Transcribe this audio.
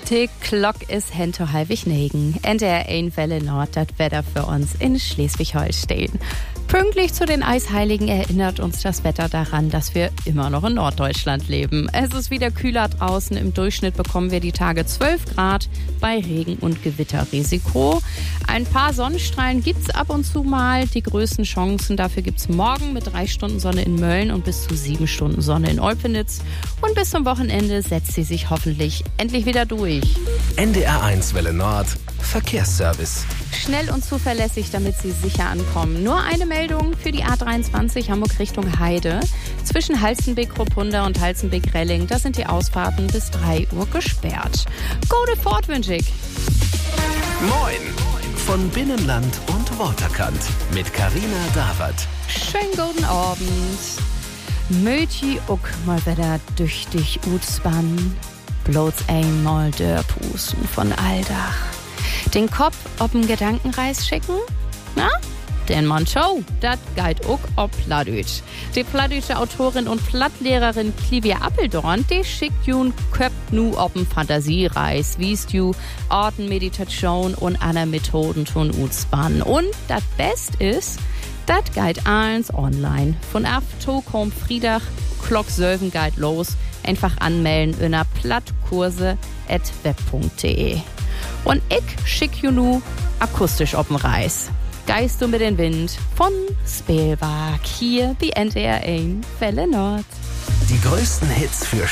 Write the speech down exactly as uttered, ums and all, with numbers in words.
Die Glock ist hento halbig negen. N D R eins Welle Nord, das Wetter für uns in Schleswig-Holstein. Pünktlich zu den Eisheiligen erinnert uns das Wetter daran, dass wir immer noch in Norddeutschland leben. Es ist wieder kühler draußen. Im Durchschnitt bekommen wir die Tage zwölf Grad bei Regen- und Gewitterrisiko. Ein paar Sonnenstrahlen gibt's ab und zu mal. Die größten Chancen dafür gibt's morgen mit drei Stunden Sonne in Mölln und bis zu sieben Stunden Sonne in Olpenitz. Und bis zum Wochenende setzt sie sich hoffentlich endlich wieder durch. N D R eins Welle Nord Verkehrsservice. Schnell und zuverlässig, damit Sie sicher ankommen. Nur eine Meldung für die A dreiundzwanzig Hamburg Richtung Heide. Zwischen Halstenbeck-Ruppunda und Halstenbeck-Relling, da sind die Ausfahrten bis drei Uhr gesperrt. Gute Fahrt wünsche ich. Moin von Binnenland und Waterkant mit Carina Dawert. Schönen guten Abend. Möti uck mal wieder tüchtig utspannen. Bloß einmal dörpusten von Alldach. Den Kopf ob'n Gedankenreis schicken? Na? Den Mann Show, dat geit uck ob Plattdeutsch. Die plattdeutsche Autorin und Plattlehrerin Clivia Appeldorn, die schickt jun köpt nu ob'n Fantasiereis, wiest ju Ortenmeditation und andere Methoden tun utspannen. Und dat Best ist, dat geit eins online. Von Afto kommt Friedach, Klock Sölven geit los. Einfach anmelden unter plattkurse at web punkt de. Und ich schick you nu akustisch ob'n Reis. Geist du mit den Wind von Spelwag hier bei N D R eins Welle Nord. Die größten Hits für